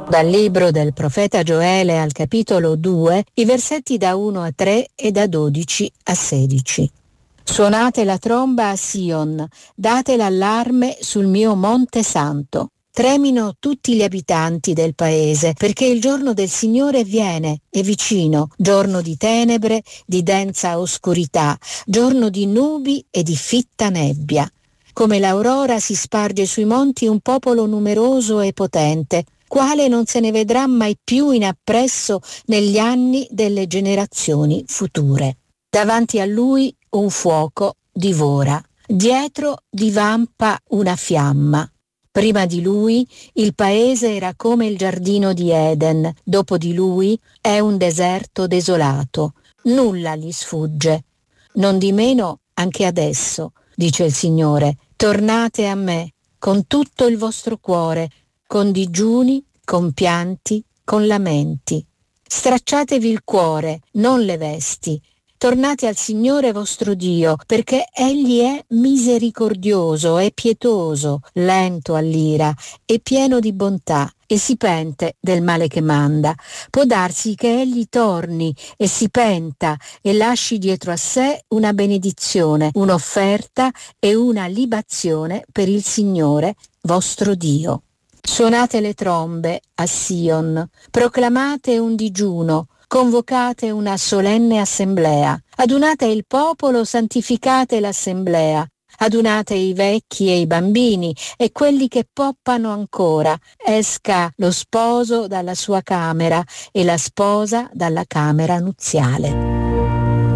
Dal libro del profeta Gioele al capitolo 2, i versetti da 1 a 3 e da 12 a 16. Suonate la tromba a Sion, date l'allarme sul mio monte santo. Tremino tutti gli abitanti del paese, perché il giorno del Signore viene, è vicino, giorno di tenebre, di densa oscurità, giorno di nubi e di fitta nebbia. Come l'aurora si sparge sui monti un popolo numeroso e potente, quale non se ne vedrà mai più in appresso negli anni delle generazioni future. Davanti a lui un fuoco divora, dietro divampa una fiamma. Prima di lui il paese era come il giardino di Eden, dopo di lui è un deserto desolato, nulla gli sfugge. Nondimeno anche adesso, dice il Signore, tornate a me con tutto il vostro cuore, con digiuni, con pianti, con lamenti. Stracciatevi il cuore, non le vesti. Tornate al Signore vostro Dio, perché Egli è misericordioso, è pietoso, lento all'ira e pieno di bontà, e si pente del male che manda. Può darsi che Egli torni e si penta e lasci dietro a sé una benedizione, un'offerta e una libazione per il Signore vostro Dio. Suonate le trombe a Sion, proclamate un digiuno, convocate una solenne assemblea, adunate il popolo, santificate l'assemblea, adunate i vecchi e i bambini e quelli che poppano ancora. Esca lo sposo dalla sua camera e la sposa dalla camera nuziale.